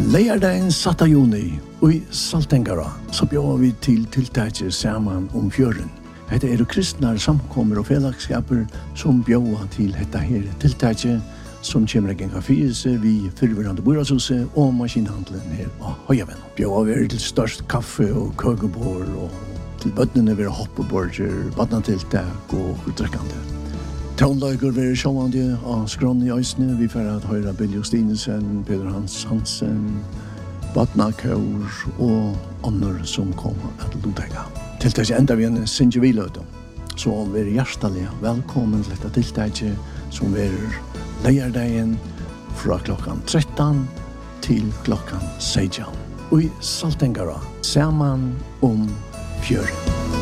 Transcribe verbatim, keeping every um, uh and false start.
Leierdagen satta juni i Saltengara så bjöd vi til tiltaket saman om fjøren. Hetta er kristnar samkommer og fellagskaper som bjöd til dette her tiltaket som kommer en kafése vi fyrverande boradshuset og maskinhandelen her på Høyaven. Bjöd vi til størst kaffe og køkebord og til bøttene vi hoppeborger, badnatiltak og utdrekkande. Tonløyker vi sjåvande av skrån i øysene. Vi får at høyre Bill Justinesen, Peter Hans Hansen, Badna Kaur og andre som kommer at lutega. Til dette enda vi en sinje viløte. Så vi er hjertelig velkommen til dette tiltaket som vi er leierdagen fra klokkan tretton til klokkan seksten. Og i Saltengara, saman om fjøren.